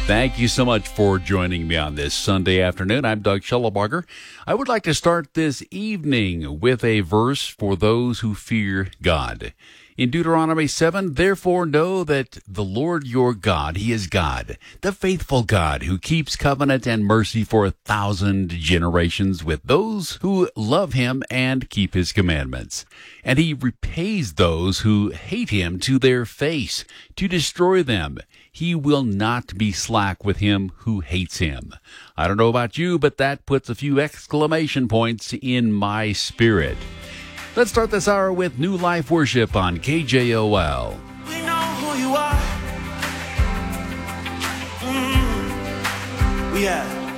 Thank you so much for joining me on this Sunday afternoon. I'm Doug Schellebarger. I would like to start this evening with a verse for those who fear God. In Deuteronomy 7, therefore know that the Lord your God, He is God, the faithful God who keeps covenant and mercy for 1,000 generations with those who love Him and keep His commandments. And He repays those who hate Him to their face to destroy them. He will not be slack with him who hates Him. I don't know about you, but that puts a few exclamation points in my spirit. Let's start this hour with New Life Worship on KJOL. We know who you are. We have